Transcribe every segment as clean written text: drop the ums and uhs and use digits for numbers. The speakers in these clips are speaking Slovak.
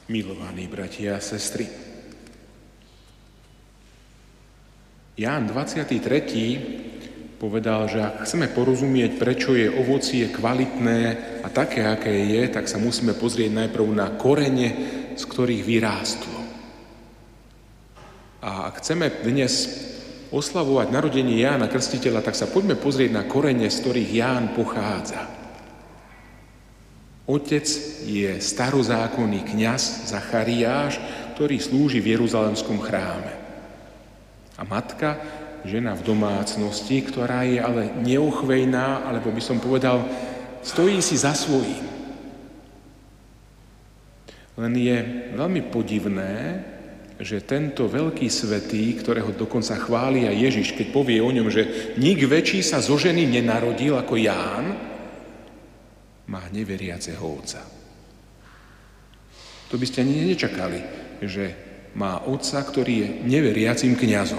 Milovaní bratia a sestry, Ján 23. povedal, že ak chceme porozumieť, prečo je ovocie kvalitné a také, aké je, tak sa musíme pozrieť najprv na korene, z ktorých vyrástlo. A ak chceme dnes oslavovať narodenie Jána Krstiteľa, tak sa poďme pozrieť na korene, z ktorých Ján pochádza. Otec je starozákonný kňaz Zachariáš, ktorý slúži v Jeruzalemskom chráme. A matka, žena v domácnosti, ktorá je ale neochvejná, alebo by som povedal, stojí si za svojím. Len je veľmi podivné, že tento veľký svätý, ktorého dokonca chváli aj Ježiš, keď povie o ňom, že nik väčší sa zo ženy nenarodil ako Ján, má neveriaceho otca. To by ste ani nečakali, že má otca, ktorý je neveriacim kňazom.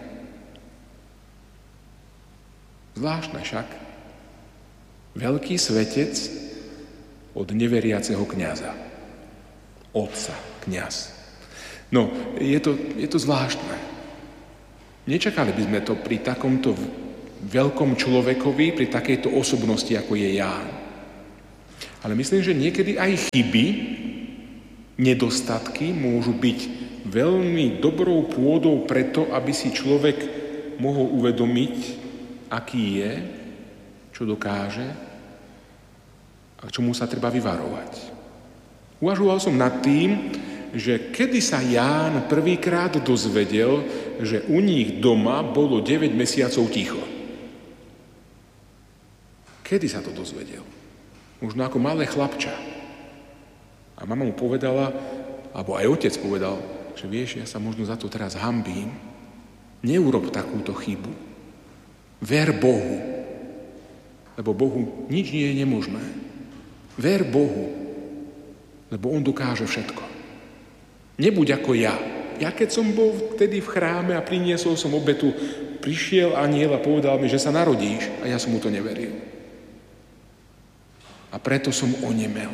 Zvláštne však. Veľký svetec od neveriaceho kňaza. Otca, kňaz. No, je to zvláštne. Nečakali by sme to pri takomto veľkom človekovi, pri takejto osobnosti, ako je Ján. Ale myslím, že niekedy aj chyby, nedostatky môžu byť veľmi dobrou pôdou preto, aby si človek mohol uvedomiť, aký je, čo dokáže a čomu sa treba vyvarovať. Uvažoval som nad tým, že kedy sa Ján prvýkrát dozvedel, že u nich doma bolo 9 mesiacov ticho. Kedy sa to dozvedel? Možno ako malé chlapča. A mama mu povedala, alebo aj otec povedal, že vieš, ja sa možno za to teraz hanbím. Neurob takúto chybu. Ver Bohu. Lebo Bohu nič nie je nemožné. Ver Bohu. Lebo On dokáže všetko. Nebuď ako ja. Ja keď som bol vtedy v chráme a priniesol som obetu, prišiel anjel a povedal mi, že sa narodíš. A ja som mu to neveril. A preto som onemel.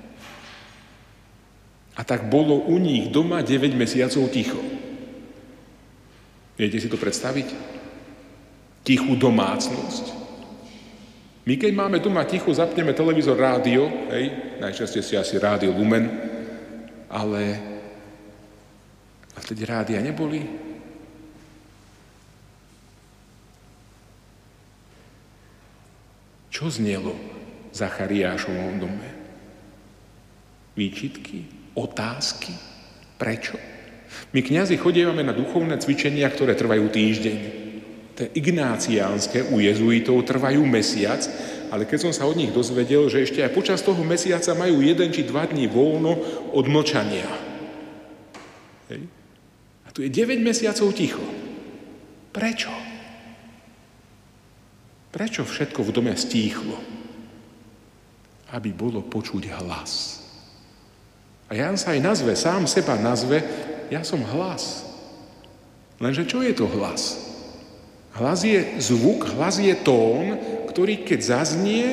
A tak bolo u nich doma 9 mesiacov ticho. Viete si to predstaviť? Tichú domácnosť. My keď máme doma ticho, zapneme televízor, rádio, najčastejšie asi rádio Lumen, ale a vtedy rádia neboli. Čo znelo v Zachariášovom dome? Výčitky? Otázky? Prečo? My kňazi chodievame na duchovné cvičenia, ktoré trvajú týždeň. Tie ignáciánske u jezuitov trvajú mesiac, ale keď som sa od nich dozvedel, že ešte aj počas toho mesiaca majú 1 či 2 dní voľno od mlčania. A tu je 9 mesiacov ticho. Prečo? Prečo všetko v dome stíchlo? Aby bolo počuť hlas. A Ján sa aj nazve, sám seba nazve, ja som hlas. Lenže čo je to hlas? Hlas je zvuk, hlas je tón, ktorý keď zaznie,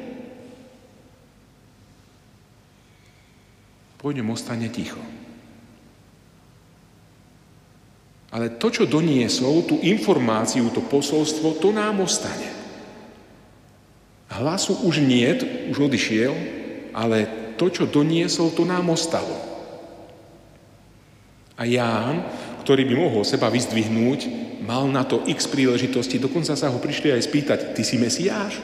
po ňom ostane ticho. Ale to, čo doniesol, tú informáciu, to posolstvo, to nám ostane. Hlasu už niet, už odišiel, ale to, čo doniesol, to nám ostalo. A Ján, ktorý by mohol seba vyzdvihnúť, mal na to x príležitosti, dokonca sa ho prišli aj spýtať, ty si Mesiáš?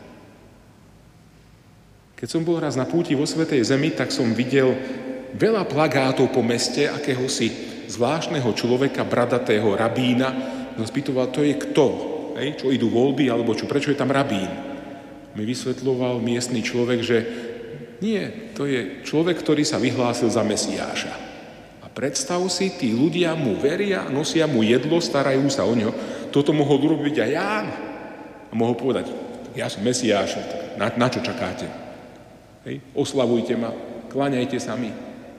Keď som bol raz na púti vo Svätej Zemi, tak som videl veľa plagátov po meste, akéhosi zvláštneho človeka, bradatého rabína. Spýtoval, to je kto? Čo idú voľby, alebo čo, prečo je tam rabín? Mi vysvetľoval miestny človek, že nie, to je človek, ktorý sa vyhlásil za Mesiáša. A predstav si, tí ľudia mu veria, nosia mu jedlo, starajú sa o ňo. Toto mohol urobiť aj Ján. A mohol povedať, ja som Mesiáš, na čo čakáte? Oslavujte ma, kláňajte sa mi.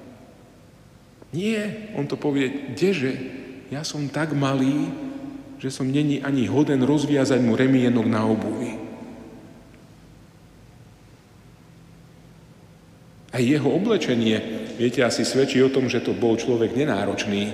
Nie, on to povie, kdeže? Ja som tak malý, že som není ani hoden rozviazať mu remienok na obuvi. A jeho oblečenie viete, asi svedčí o tom, že to bol človek nenáročný.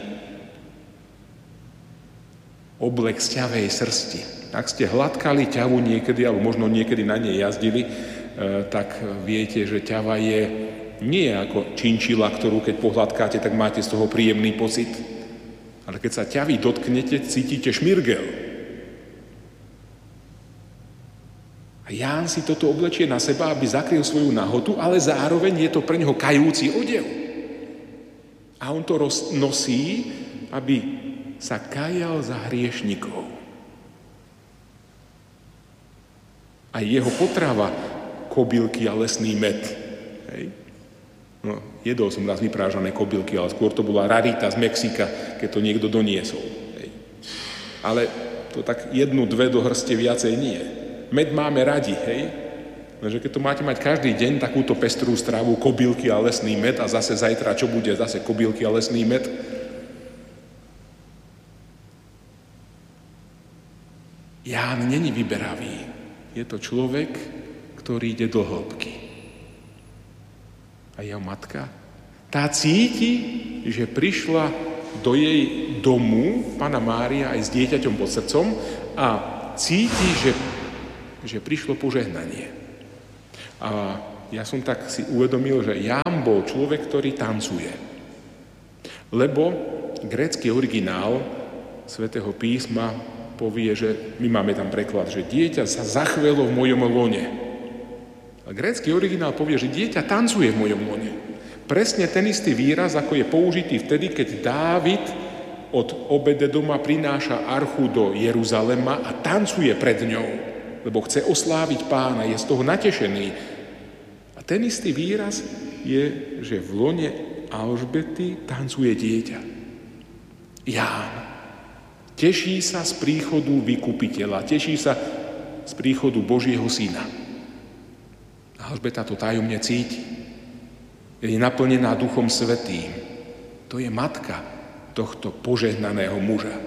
Oblek z ťavej srsti. Ak ste hladkali ťavu niekedy, alebo možno niekedy na nej jazdili, tak viete, že ťava je nie ako činčila, ktorú keď pohľadkáte, tak máte z toho príjemný pocit. Ale keď sa ťavy dotknete, cítite šmirgel. A Ján si toto oblečie na seba, aby zakryl svoju nahotu, ale zároveň je to pre neho kajúci odev. A on to nosí, aby sa kajal za hriešnikov. A jeho potrava kobylky a lesný med. Hej. No, jedol som raz vyprážané kobylky, ale skôr to bola rarita z Mexika, keď to niekto doniesol. Hej. Ale to tak 1-2 do hrste viacej nie. Med máme radi, hej. Takže keď to máte mať každý deň takúto pestrú stravu, kobylky a lesný med a zase zajtra čo bude, zase kobylky a lesný med. Ján není vyberavý. Je to človek, ktorý ide do hĺbky. A jeho matka, tá cíti, že prišla do jej domu Panna Mária aj s dieťaťom pod srdcom a cíti, že prišlo požehnanie. A ja som tak si uvedomil, že Ján bol človek, ktorý tancuje. Lebo grécky originál Svätého písma povie, že my máme tam preklad, že dieťa sa zachvelo v mojom lone. A grécky originál povie, že dieťa tancuje v mojom lone. Presne ten istý výraz, ako je použitý vtedy, keď Dávid od Obededoma prináša archu do Jeruzalema a tancuje pred ňou, lebo chce osláviť Pána, je z toho natešený. A ten istý výraz je, že v lone Alžbety tancuje dieťa. Ján. Teší sa z príchodu vykupiteľa, teší sa z príchodu Božieho syna. A Alžbeta to tajomne cíti. Je naplnená Duchom Svätým. To je matka tohto požehnaného muža.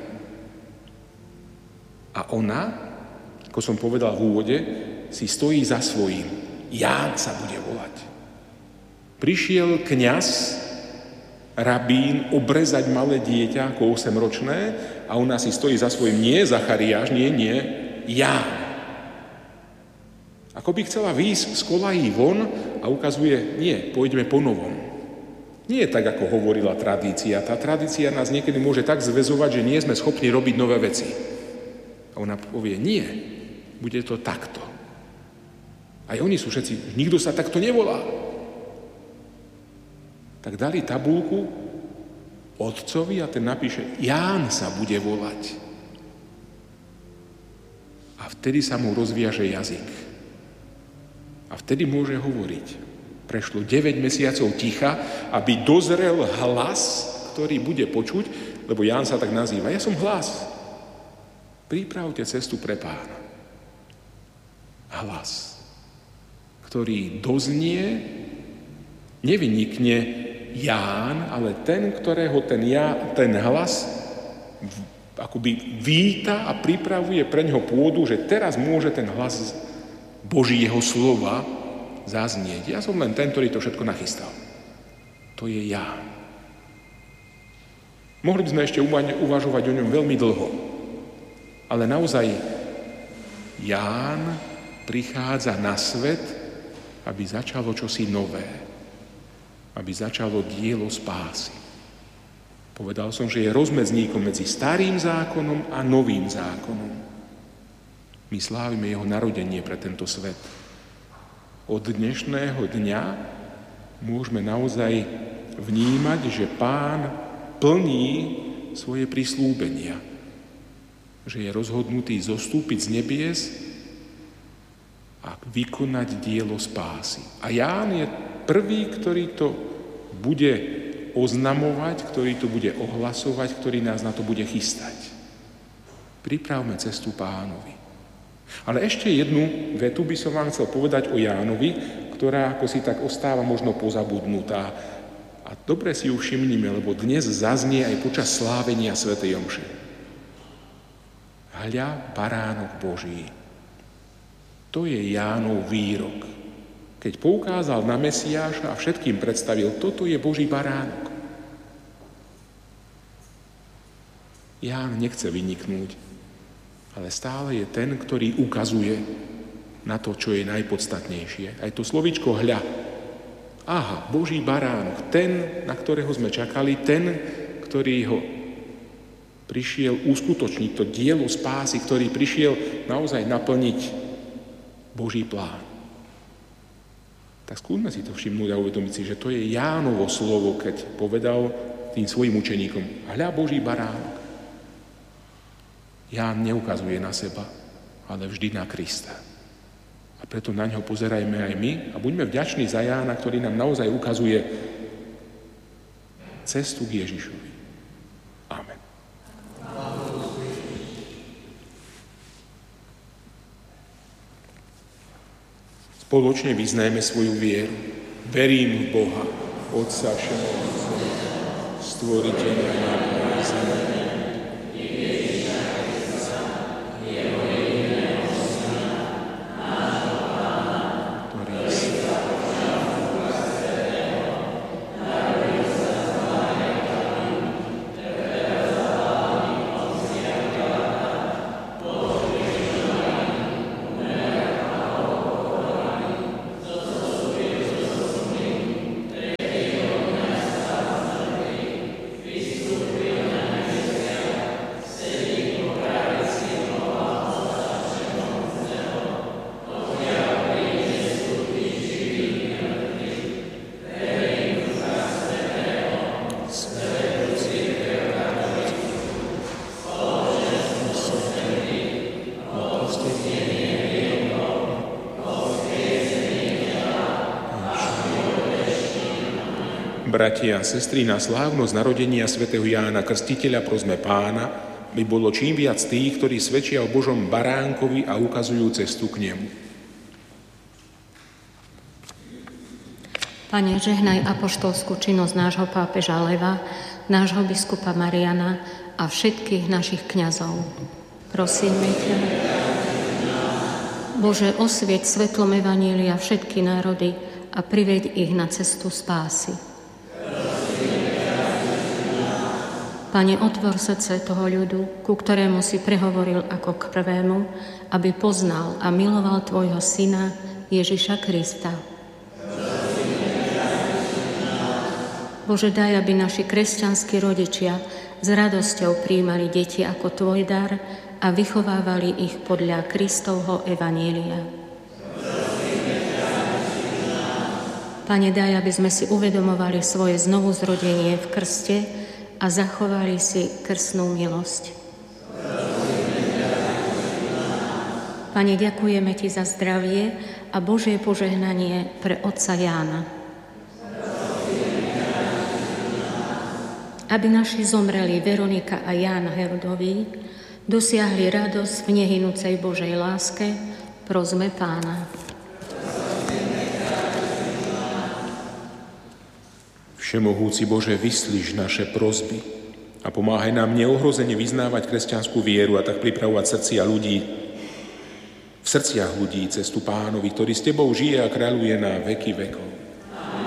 A ona, ako som povedal v úvode, si stojí za svojím. Ján sa bude volať. Prišiel kňaz, rabín, obrezať malé dieťa ako 8-ročné a ona si stojí za svojím. Nie Zachariáš, nie, Ján. Ako by chcela výjsť z kolají von a ukazuje, nie, pôjdeme po novom. Nie je tak, ako hovorila tradícia. Tá tradícia nás niekedy môže tak zväzovať, že nie sme schopní robiť nové veci. A ona povie, nie, bude to takto. Aj oni sú všetci, nikto sa takto nevolá. Tak dali tabuľku otcovi a ten napíše, Ján sa bude volať. A vtedy sa mu rozviaže jazyk. A vtedy môže hovoriť. Prešlo 9 mesiacov ticha, aby dozrel hlas, ktorý bude počuť, lebo Ján sa tak nazýva. Ja som hlas. Pripravte cestu pre Pána. Hlas, ktorý doznie, nevynikne Ján, ale ten, ktorého ten hlas akoby víta a pripravuje pre ňoho pôdu, že teraz môže ten hlas Božieho slova zaznieť. Ja som len ten, ktorý to všetko nachystal. To je Ján. Mohli by sme ešte uvažovať o ňom veľmi dlho. Ale naozaj Ján prichádza na svet, aby začalo čosi nové. Aby začalo dielo spásy. Povedal som, že je rozmedzníkom medzi starým zákonom a novým zákonom. My slávime jeho narodenie pre tento svet. Od dnešného dňa môžeme naozaj vnímať, že Pán plní svoje prislúbenia. Že je rozhodnutý zostúpiť z nebies a vykonať dielo spásy. A Ján je prvý, ktorý to bude oznamovať, ktorý to bude ohlasovať, ktorý nás na to bude chystať. Pripravme cestu Pánovi. Ale ešte jednu vetu by som vám chcel povedať o Jánovi, ktorá ako si tak ostáva možno pozabudnutá. A dobre si ju všimnime, lebo dnes zaznie aj počas slávenia svätej omše. Hľa, baránok Boží. To je Jánov výrok. keď poukázal na Mesiáša a všetkým predstavil, toto je Boží baránok. Ján nechce vyniknúť, ale stále je ten, ktorý ukazuje na to, čo je najpodstatnejšie. Aj to slovíčko hľa. Aha, Boží baránok, ten, na ktorého sme čakali, ten, ktorý ho prišiel uskutočniť, to dielo spásy, ktorý prišiel naozaj naplniť Boží plán. Tak skúsme si to všimnúť a uvedomiť si, že to je Jánovo slovo, keď povedal tým svojim učeníkom, hľa Boží baránok. Ján neukazuje na seba, ale vždy na Krista. A preto na ňo pozerajme aj my a buďme vďační za Jána, ktorý nám naozaj ukazuje cestu k Ježišovi. Amen. Spoločne vyznajme svoju vieru. Verím v Boha, Otca všemohúceho, stvoriteľa neba a zeme. Bratia a sestry, na slávnosť narodenia svätého Jána Krstiteľa prosme Pána, by bolo čím viac tých, ktorí svedčia o Božom baránkovi a ukazujú cestu k nemu. Pane, žehnaj apoštolskú činnosť nášho pápeža Leva, nášho biskupa Mariana a všetkých našich kňazov. Prosíme ťa. Bože, osvieť svetlom evanília všetky národy a priveď ich na cestu spásy. Pane, otvor srdce toho ľudu, ku ktorému si prehovoril ako k prvému, aby poznal a miloval Tvojho Syna, Ježiša Krista. Bože, daj, aby naši kresťanskí rodičia s radosťou prijímali deti ako Tvoj dar a vychovávali ich podľa Kristovho evanília. Pane, daj, aby sme si uvedomovali svoje znovuzrodenie v krste a zachovali si krstnú milosť. Pane, ďakujeme Ti za zdravie a Božie požehnanie pre otca Jána. Aby naši zomreli Veronika a Ján Herodovi dosiahli radosť v nehynúcej Božej láske, prosme Pána. Všemohúci Bože, vyslíš naše prosby a pomáhaj nám neohrozene vyznávať kresťanskú vieru a tak pripravovať v srdciach ľudí cestu Pánovi, ktorý s Tebou žije a kráľuje na veky vekov.